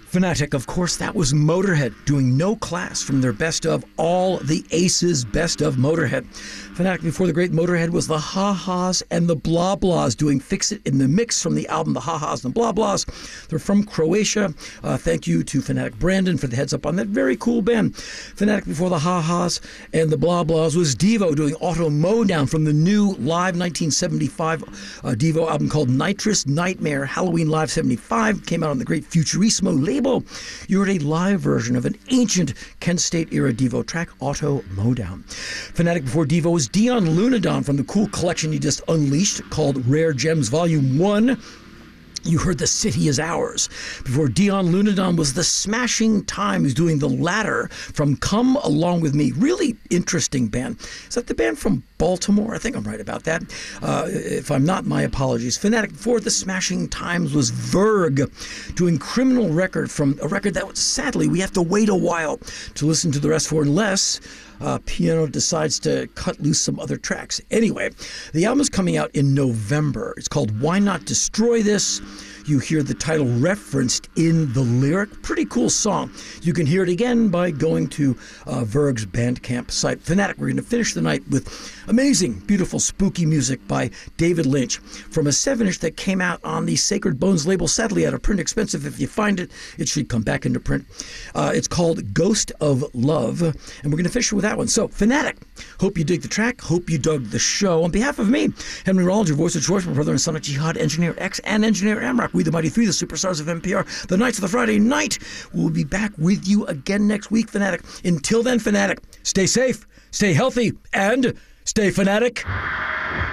Fanatic, of course, that was Motorhead doing No Class from their best of All the Aces best of Motorhead. Fanatic before the great Motorhead was the Ha-Has and the Blah Blahs doing Fix It in the Mix from the album The Ha-Has and the Blah Blahs. They're from Croatia. Thank you to Fanatic Brandon for the heads up on that very cool band. Fanatic before the Ha-Has and the Blah Blahs was Devo doing Auto Mowdown from the new live 1975 Devo album called Nitrous Nightmare. Halloween Live 75 came out on the great Futurismo label. You heard a live version of an ancient Kent State era Devo track, Auto Mowdown. Fanatic before Devo was Dion Lunadon from the cool collection he just unleashed called Rare Gems Volume 1. You heard The City Is Ours. Before Dion Lunadon was The Smashing Times doing The Ladder from Come Along With Me. Really interesting band. Is that the band from Baltimore? I think I'm right about that. If I'm not, my apologies. Fanatic before The Smashing Times was Verg doing Criminal Record from a record that sadly we have to wait a while to listen to the rest for unless Piano decides to cut loose some other tracks. Anyway, the album is coming out in November. It's called Why Not Destroy This? You hear the title referenced in the lyric. Pretty cool song. You can hear it again by going to Verg's Bandcamp site. Fanatic, we're going to finish the night with amazing, beautiful, spooky music by David Lynch from a 7-inch that came out on the Sacred Bones label. Sadly, out of print, expensive. If you find it, it should come back into print. It's called Ghost of Love, and we're going to finish with that one. So, Fanatic, hope you dig the track. Hope you dug the show. On behalf of me, Henry Rollins, your voice of choice, my brother and son of Jihad, Engineer X, and Engineer Amrock, we the Mighty Three, the superstars of NPR, the Knights of the Friday Night. We'll be back with you again next week, Fanatic. Until then, Fanatic, stay safe, stay healthy, and stay fanatic.